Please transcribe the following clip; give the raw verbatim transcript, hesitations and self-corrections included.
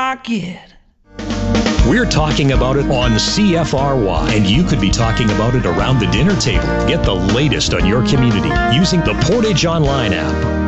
like it. We're talking about it on C F R Y, and you could be talking about it around the dinner table. Get the latest on your community using the Portage Online app.